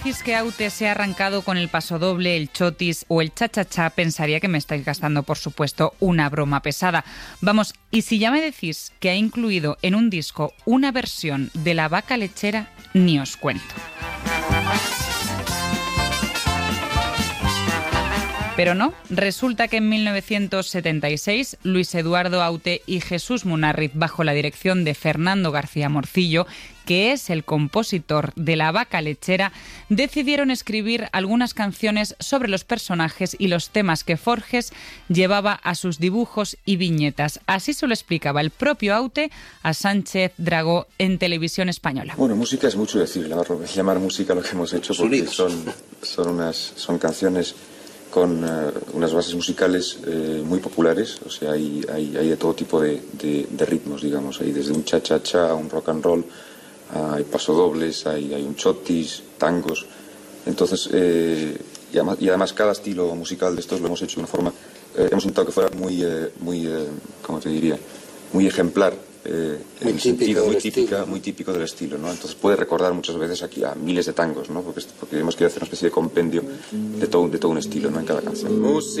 decís que Aute se ha arrancado con el pasodoble, el chotis o el cha-cha-cha, pensaría que me estáis gastando, por supuesto, una broma pesada. Vamos, y si ya me decís que ha incluido en un disco una versión de La Vaca Lechera, ni os cuento. Pero no, resulta que en 1976 Luis Eduardo Aute y Jesús Munarriz, bajo la dirección de Fernando García Morcillo, que es el compositor de La Vaca Lechera, decidieron escribir algunas canciones sobre los personajes y los temas que Forges llevaba a sus dibujos y viñetas. Así se lo explicaba el propio Aute a Sánchez Dragó en Televisión Española. Bueno, música es mucho decir, llamar música lo que hemos hecho, porque son canciones con unas bases musicales muy populares, o sea, hay de todo tipo de ritmos, digamos, hay desde un cha-cha-cha, un rock and roll, hay pasodobles, hay un chotis, tangos, entonces, y además cada estilo musical de estos lo hemos hecho de una forma, hemos intentado que fuera muy ¿cómo te diría?, muy ejemplar, en sentido muy típico del estilo, ¿no? Entonces puede recordar muchas veces aquí a miles de tangos, ¿no? Porque hemos querido hacer una especie de compendio de todo un estilo, ¿no?, en cada canción.